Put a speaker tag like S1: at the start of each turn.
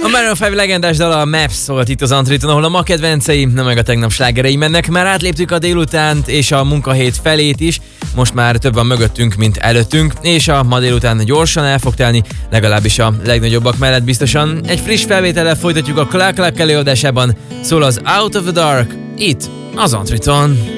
S1: A Maroon 5 legendás dala a Maps szólt itt az Antriton, ahol a ma kedvencei, nem meg a tegnap slágerei mennek. Már átléptük a délutánt és a munkahét felét is, most már több van mögöttünk, mint előttünk, és a ma délután gyorsan el fog telni, legalábbis a legnagyobbak mellett biztosan. Egy friss felvétellel folytatjuk a Clark előadásában, szól az Out of the Dark, itt az Antriton.